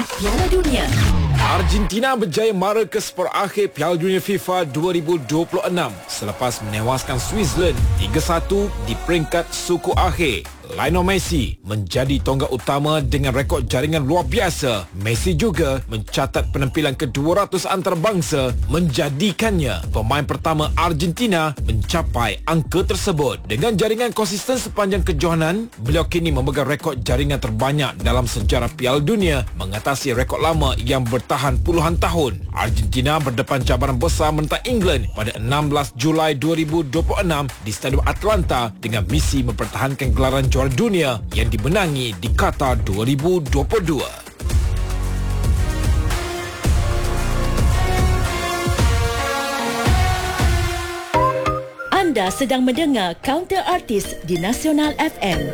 Piala Dunia. Argentina berjaya mara ke separ akhir Piala Dunia FIFA 2026 selepas menewaskan Switzerland 3-1 di peringkat suku akhir. Lionel Messi menjadi tonggak utama dengan rekod jaringan luar biasa. Messi juga mencatat penampilan ke-200 antarabangsa, menjadikannya pemain pertama Argentina mencapai angka tersebut. Dengan jaringan konsisten sepanjang kejohanan, beliau kini memegang rekod jaringan terbanyak dalam sejarah Piala Dunia, mengatasi rekod lama yang bertahan puluhan tahun. Argentina berdepan cabaran besar menentang England pada 16 Julai 2026 di Stadium Atlanta dengan misi mempertahankan gelaran juara dunia yang dimenangi di Qatar 2022. Anda sedang mendengar Counter Artist di Nasional FM.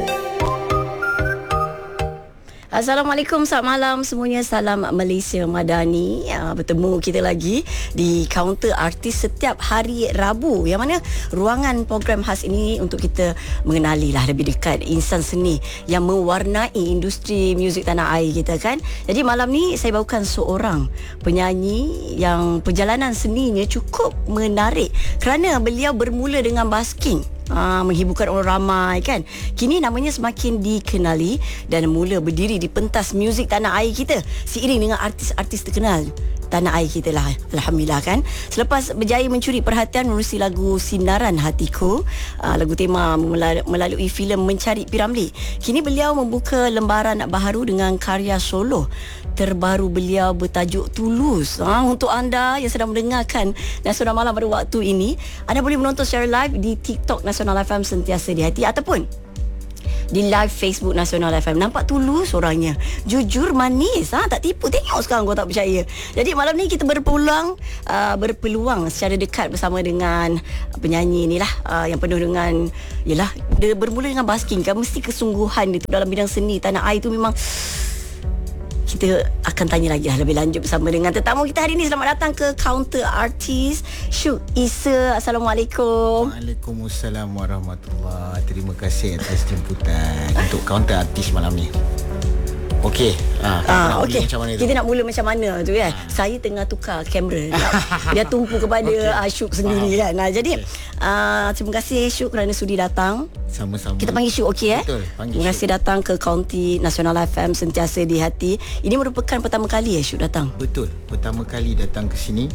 Assalamualaikum, selamat malam semuanya. Salam Malaysia Madani. Bertemu kita lagi di Counter Artis setiap hari Rabu, yang mana ruangan program khas ini untuk kita mengenali lah lebih dekat insan seni yang mewarnai industri muzik tanah air kita kan. Jadi malam ni saya bawakan seorang penyanyi yang perjalanan seninya cukup menarik kerana beliau bermula dengan basking. Menghiburkan orang ramai kan. Kini namanya semakin dikenali dan mula berdiri di pentas muzik tanah air kita seiring dengan artis-artis terkenal tanah air kita lah. Alhamdulillah kan. Selepas berjaya mencuri perhatian menerusi lagu Sinaran Hatiku, lagu tema melalui filem Mencari P. Ramlee, kini beliau membuka lembaran baharu dengan karya solo terbaru beliau bertajuk Tulus. Untuk anda yang sedang mendengarkan Nasional Malam pada waktu ini, anda boleh menonton secara live di TikTok Nasional FM Sentiasa di Hati ataupun di live Facebook Nasional FM. Nampak tulus orangnya, jujur, manis, tak tipu. Tengok sekarang, kau tak percaya. Jadi malam ni kita berpeluang secara dekat bersama dengan penyanyi ni lah, yang penuh dengan, yelah, dia bermula dengan basking kan. Mesti kesungguhan dia tu dalam bidang seni tanah air tu memang. Kita akan tanya lagi lah lebih lanjut bersama dengan tetamu kita hari ini. Selamat datang ke Counter Artist, Syuk Issa. Assalamualaikum. Waalaikumsalam warahmatullahi. Terima kasih atas jemputan untuk Counter Artist malam ni. Okey. Okey. Kita nak mula macam mana tu kan. Saya tengah tukar kamera. Dia tumpu kepada Syuk sendiri kan. Jadi terima kasih Syuk kerana sudi datang. Sama-sama. Kita panggil Syuk, okey Betul, panggil terima kasih datang ke County Nasional FM Sentiasa di Hati. Ini merupakan pertama kali Syuk datang? Betul, pertama kali datang ke sini.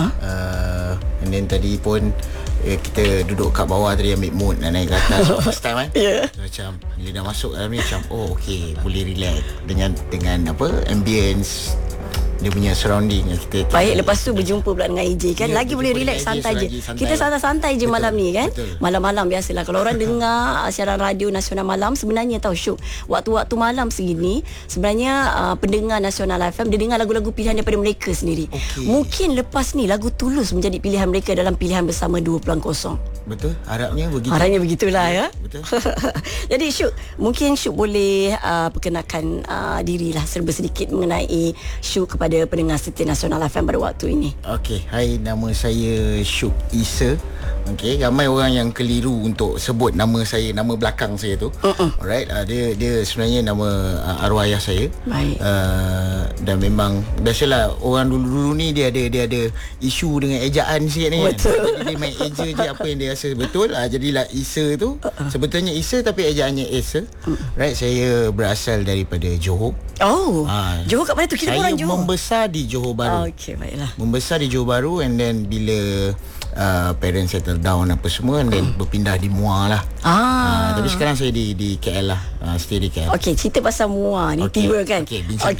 And then tadi pun kita duduk kat bawah tadi ambil mood nak naik ke atas. So, first time kan. So, macam bila dah masuk dalam ni macam okey, boleh relax dengan apa, ambience dia punya surrounding yang kita baik. Lepas tu berjumpa pula dengan AJ kan. Lagi boleh relax, santai je. Kita santai-santai je. Betul, malam ni kan. Betul. Malam-malam biasalah kalau orang dengar siaran radio Nasional Malam, sebenarnya tahu Syuk, waktu-waktu malam segini sebenarnya pendengar Nasional FM dia dengar lagu-lagu pilihan daripada mereka sendiri. Mungkin lepas ni lagu Tulus menjadi pilihan mereka dalam pilihan bersama 2.0. Betul, harapnya begitu. Harapnya begitulah ya. Betul. Jadi Syuk, mungkin Syuk boleh perkenalkan diri lah serba sedikit mengenai Syuk kepada pendengar setia Nasional FM pada waktu ini. Okey, hai, nama saya Syuk Issa. Okey, ramai orang yang keliru untuk sebut nama saya, nama belakang saya tu. Alright, dia sebenarnya nama arwah ayah saya. Baik. Dan memang biasalah orang dulu-dulu ni dia ada isu dengan ejaan sikit ni kan. Jadi dia main eja je apa yang dia rasa betul. Jadilah Issa tu sebetulnya Issa tapi ejaannya Issa. Right, saya berasal daripada Johor. Johor kat mana tu? Kita orang Johor. Saya membesar di Johor Bahru. Okey, baiklah. Membesar di Johor Bahru, and then bila parents settle down apa semua, and then berpindah di Muar lah. Tapi sekarang saya di KL lah. Stay di KL. Okey, cerita pasal Muar ni tiba kan. Okey, bincang.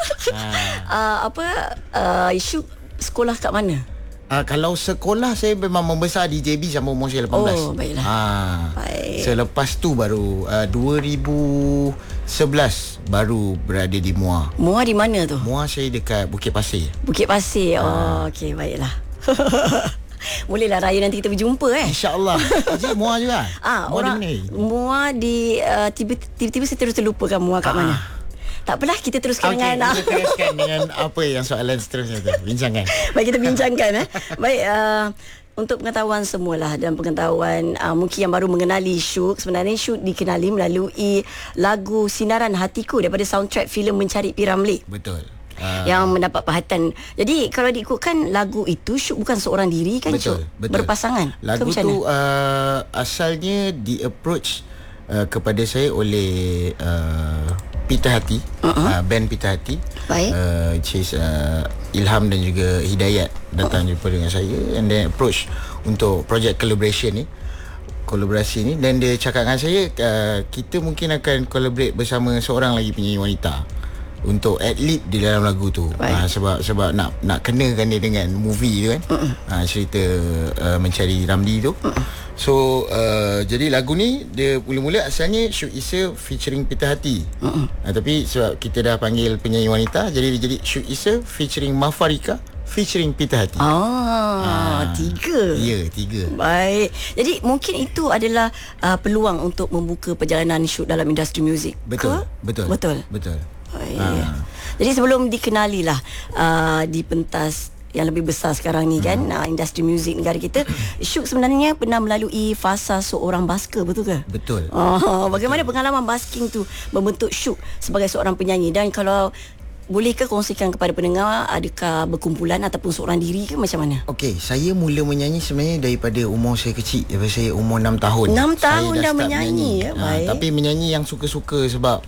Syuk sekolah kat mana? Kalau sekolah saya memang membesar di JB sama umur saya 18. Baiklah. Baik. Selepas tu baru 2011 baru berada di Muar. Muar di mana tu? Muar saya dekat Bukit Pasir. Bukit Pasir. Okey, baiklah. Bolehlah raya nanti kita berjumpa InsyaAllah. Jadi Muar juga. Muar di mana? Muar di tiba-tiba saya terus terlupakan Muar kat mana. Tak apalah, kita teruskan dengan kita teruskan dengan apa yang soalan seterusnya tu. Bincangkan. Baik, kita bincangkan Baik, untuk pengetahuan semualah dan pengetahuan mungkin yang baru mengenali Syuk. Sebenarnya Syuk dikenali melalui lagu Sinaran Hatiku daripada soundtrack filem Mencari P. Ramlee. Betul. Yang mendapat perhatian. Jadi kalau diikutkan lagu itu Syuk bukan seorang diri kan? Betul, Syuk? betul. Berpasangan. Lagu tu asalnya di-approach kepada saya oleh Pita Hati, band Pita Hati. Baik. Which is Ilham dan juga Hidayat datang jumpa dengan saya and then approach untuk project kolaborasi ni, dan dia cakap dengan saya kita mungkin akan collaborate bersama seorang lagi penyanyi wanita untuk ad-lib di dalam lagu tu. Sebab nak kenakan dia dengan movie tu kan. Cerita Mencari Ramlee tu. So jadi lagu ni dia mula-mula asalnya Syuk Issa featuring Pita Hati. Tapi sebab kita dah panggil penyanyi wanita, jadi dia jadi Syuk Issa featuring Mafarika featuring Pita Hati. Tiga. Ya, tiga. Baik. Jadi mungkin itu adalah peluang untuk membuka perjalanan Syuk dalam industri muzik. Betul. Betul. Baik. Jadi sebelum dikenali lah di pentas yang lebih besar sekarang ni kan, industri muzik negara kita, Syuk sebenarnya pernah melalui fasa seorang basker, betul ke? Betul. Bagaimana pengalaman basking tu membentuk Syuk sebagai seorang penyanyi, dan kalau bolehkah kongsikan kepada pendengar, adakah berkumpulan ataupun seorang diri ke, macam mana? Okey, saya mula menyanyi sebenarnya daripada umur saya kecil. Daripada saya umur 6 tahun. 6 tahun dah start menyanyi. Ya, baik. Tapi menyanyi yang suka-suka sebab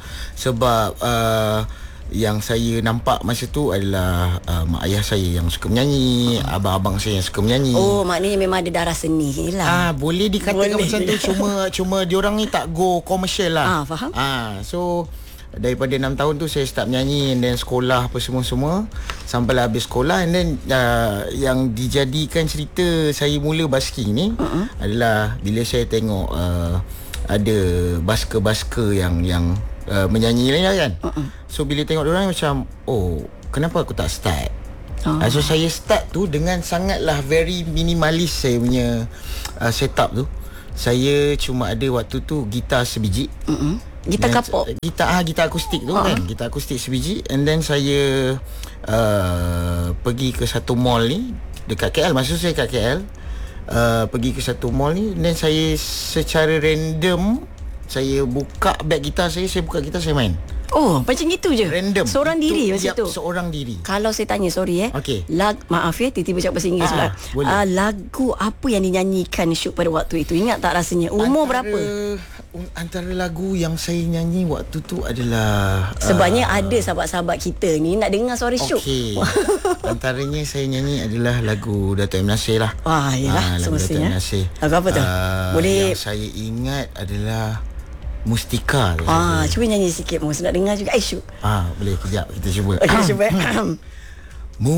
yang saya nampak masa tu adalah mak ayah saya yang suka menyanyi, abang-abang saya yang suka menyanyi. Oh, maknanya memang ada darah seni lah. Boleh dikatakan macam tu. Cuma diorang ni tak go komersial lah. Faham. So daripada 6 tahun tu saya start menyanyi, and then sekolah apa semua sampailah habis sekolah, and then yang dijadikan cerita saya mula basking ni adalah bila saya tengok ada basker-basker yang menyanyi lain kan. So bila tengok diorang macam, oh, kenapa aku tak start? So saya start tu dengan sangatlah very minimalis saya punya setup tu. Saya cuma ada waktu tu gitar sebiji. Gitar kapok. Gitar akustik tu kan. Gitar akustik sebiji, and then saya pergi ke satu mall ni dekat KL. Masa saya kat KL, pergi ke satu mall ni, dan saya secara random saya buka beg gitar saya buka gitar, saya main. Oh, macam gitu je. Random. Seorang diri macam tu. Seorang diri. Kalau saya tanya, sorry Okey. maaf ya, tiba-tiba cakap bahasa Inggeris pula. Lagu apa yang dinyanyikan Syuk pada waktu itu? Ingat tak rasanya? Umur berapa? Antara lagu yang saya nyanyi waktu tu adalah sebabnya ada sahabat-sahabat kita ni nak dengar suara Syuk. Okey. Antaranya saya nyanyi adalah lagu Dato' M. Nasir lah. Yelah, lagu Dato' M. Nasir. Lagu apa tu? Boleh. Yang saya ingat adalah Mustika tu. Cuba nyanyi sikit, Mus. Nak dengar juga. Syuk. Boleh, kejap kita cuba. Okey, cuba.